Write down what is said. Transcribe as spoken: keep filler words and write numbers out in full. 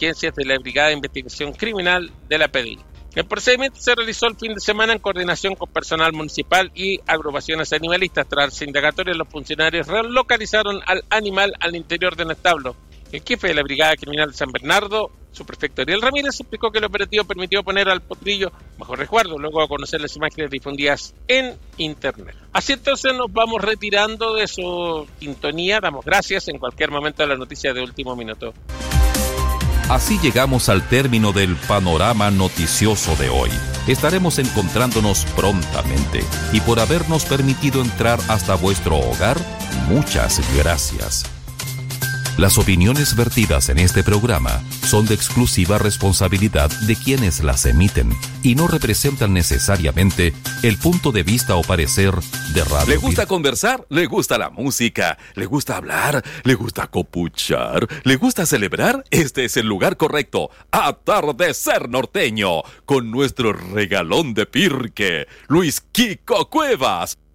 diligencias de la Brigada de Investigación Criminal de la P D I. El procedimiento se realizó el fin de semana en coordinación con personal municipal y agrupaciones animalistas. Tras indagatoria, los funcionarios localizaron al animal al interior de un establo. El jefe de la Brigada Criminal de San Bernardo, subprefecto Ariel Ramírez, explicó que el operativo permitió poner al potrillo bajo resguardo, luego de conocer las imágenes difundidas en internet. Así entonces nos vamos retirando de su sintonía. Damos gracias en cualquier momento a la noticia de último minuto. Así llegamos al término del panorama noticioso de hoy. Estaremos encontrándonos prontamente y por habernos permitido entrar hasta vuestro hogar, muchas gracias. Las opiniones vertidas en este programa son de exclusiva responsabilidad de quienes las emiten y no representan necesariamente el punto de vista o parecer de Radio. ¿Le gusta conversar? ¿Le gusta la música? ¿Le gusta hablar? ¿Le gusta copuchar? ¿Le gusta celebrar? Este es el lugar correcto. Atardecer Norteño, con nuestro regalón de Pirque, Luis Kiko Cuevas.